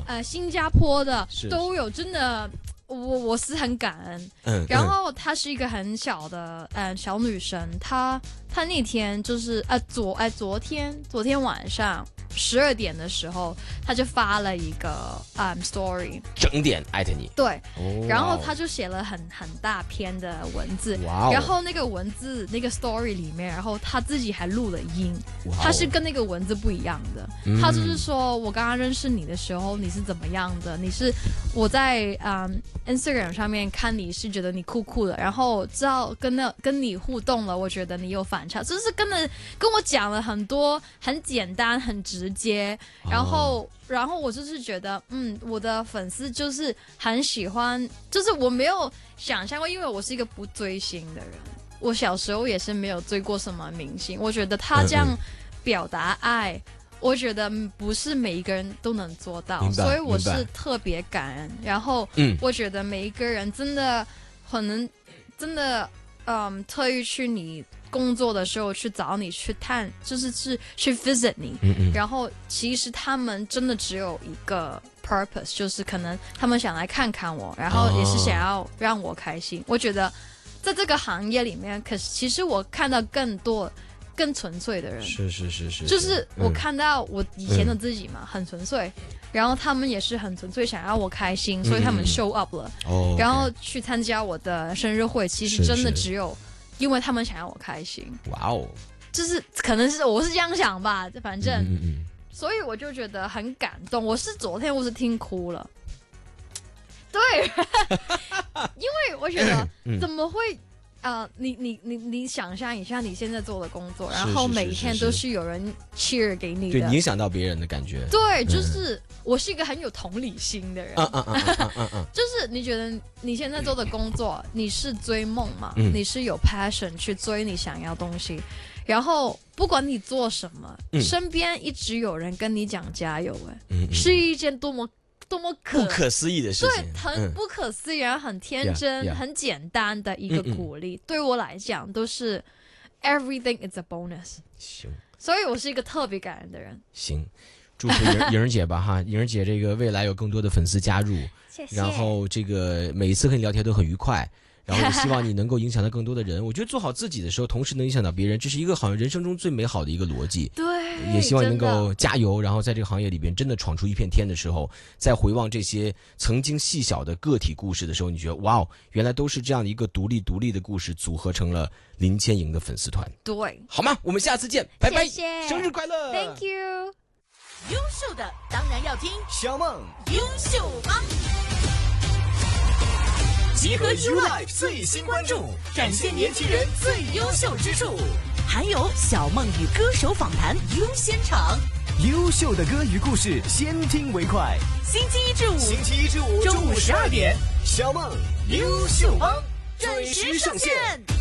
新加坡的都有，真的。我是很感恩，然后她是一个很小的小女生，她那天就是昨天晚上12点的时候，她就发了一个story， 整点艾特你， 对，然后她就写了很大篇的文字，然后那个文字那个 story 里面，然后她自己还录了音，她是跟那个文字不一样的，她就是说我刚刚认识你的时候你是怎么样的，我在Instagram 上面看你是觉得你酷酷的，然后知道跟你互动了，我觉得你有反差，就是跟我讲了很多很简单很直接，然后我就是觉得我的粉丝就是很喜欢，就是我没有想象过，因为我是一个不追星的人，我小时候也是没有追过什么明星，我觉得他这样表达爱我觉得不是每一个人都能做到，所以我是特别感恩。然后，我觉得每一个人真的可能真的，特意去你工作的时候去找你去探，就是去 visit 你。然后，其实他们真的只有一个 purpose， 就是可能他们想来看看我，然后也是想要让我开心。我觉得在这个行业里面，可是其实我看到更纯粹的人，是，就是我看到我以前的自己嘛，很纯粹，然后他们也是很纯粹，想要我开心，所以他们 show up 了，然后去参加我的生日会，其实真的只有因为他们想要我开心。哇哦，就是可能是我是这样想吧，反正，所以我就觉得很感动。昨天我是听哭了，对，因为我觉得怎么会。你想象一下你现在做的工作，然后每一天都是有人 cheer 给你的， 对，影响到别人的感觉。 对，就是我是一个很有同理心的人。就是你觉得你现在做的工作，你是追梦嘛？你是有 passion 去追你想要东西，然后不管你做什么，身边一直有人跟你讲加油，是一件多么不可思议的事情， 对，很不可思议，然后很天真、很简单的一个鼓励，对我来讲都是 everything is a bonus。行，所以我是一个特别感人的人。 行，祝福莹儿姐吧哈，莹儿姐这个未来有更多的粉丝加入， 谢谢。 然后这个每一次和你聊天都很愉快。然后也希望你能够影响到更多的人。我觉得做好自己的时候，同时能影响到别人，这是一个好像人生中最美好的一个逻辑。 对， 也希望你能够加油，然后在这个行业里边真的闯出一片天的时候，再回望这些曾经细小的个体故事的时候，你觉得哇哦，原来都是这样的一个独立的故事组合成了林千莹的粉丝团。 对， 好吗？我们下次见，拜拜， 谢谢， 生日快乐 ，Thank you。 优秀的当然要听小梦优秀帮。集合 YouLife 最新关注，展现年轻人最优秀之处，还有小梦与歌手访谈优先场， 优秀的歌与故事，先听为快。 星期一至五中午12点， 小梦优秀帮准时上线。